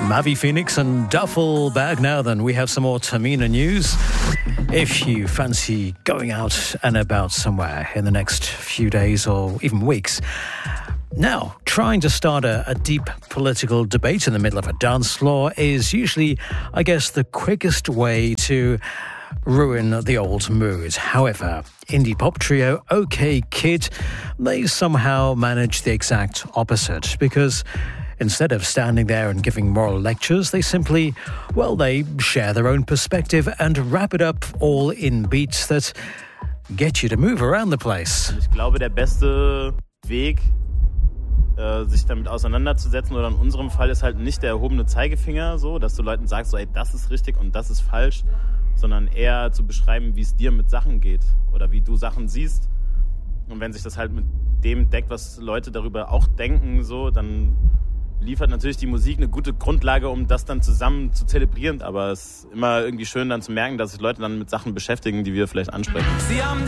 Mavi Phoenix and Duffel Bag. Now then, we have some more Tamina news. If you fancy going out and about somewhere in the next few days or even weeks. Now, trying to start a deep political debate in the middle of a dance floor is usually, I guess, the quickest way to ruin the old mood. However, indie pop trio OK Kid, they somehow manage the exact opposite, because instead of standing there and giving moral lectures, they simply, they share their own perspective and wrap it up all in beats that get you to move around the place. Ich glaube, der beste Weg, sich damit auseinanderzusetzen, oder in unserem Fall ist halt nicht der erhobene Zeigefinger, so, dass du Leuten sagst, so, ey, das ist richtig und das ist falsch, sondern eher zu beschreiben, wie es dir mit Sachen geht oder wie du Sachen siehst. Und wenn sich das halt mit dem deckt, was Leute darüber auch denken, so, dann liefert natürlich die Musik eine gute Grundlage, um das dann zusammen zu zelebrieren. Aber es ist immer irgendwie schön dann zu merken, dass sich Leute dann mit Sachen beschäftigen, die wir vielleicht ansprechen. Sie haben